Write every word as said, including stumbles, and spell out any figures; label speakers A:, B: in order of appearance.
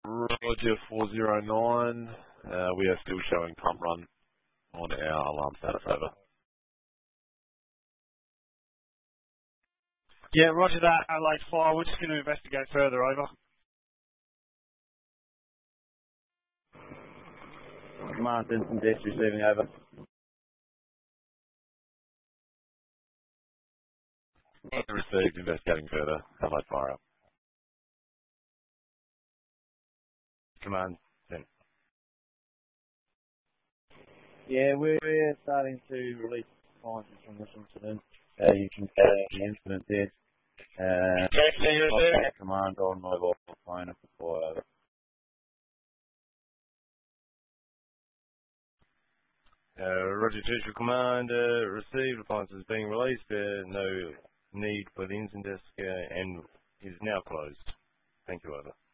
A: Roger four zero nine. Uh, we are still showing pump run on our alarm status, over.
B: Yeah, roger that, Adelaide Fire. We're just going to investigate further, over.
C: Command Vincent Dish receiving, over.
A: Received, investigating further. Adelaide Fire up.
D: Command, ten.
C: Yeah, we're starting to release responses from this incident. Uh, you can get the incident there. Uh, contact command on mobile phone if before, over.
D: Uh, Roger two Command, uh, received, response is being released, uh, no need for the incident desk, uh, and is now closed. Thank you, over.